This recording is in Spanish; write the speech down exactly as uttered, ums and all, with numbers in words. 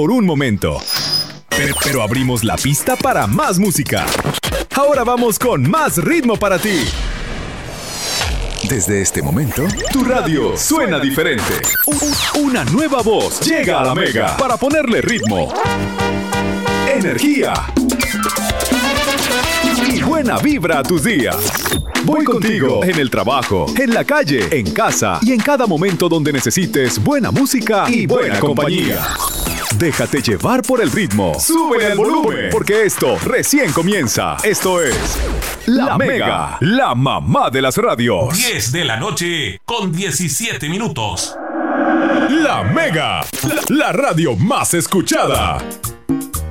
por un momento. Pero, pero abrimos la pista para más música. Ahora vamos con más ritmo para ti. Desde este momento, tu radio suena diferente. Una nueva voz llega a la Mega para ponerle ritmo, energía y buena vibra a tus días. Voy contigo en el trabajo, en la calle, en casa y en cada momento donde necesites buena música y buena compañía. Déjate llevar por el ritmo. Súbele al volumen, porque esto recién comienza. Esto es La Mega, la mamá de las radios. diez de la noche con diecisiete minutos. La Mega, la, la radio más escuchada.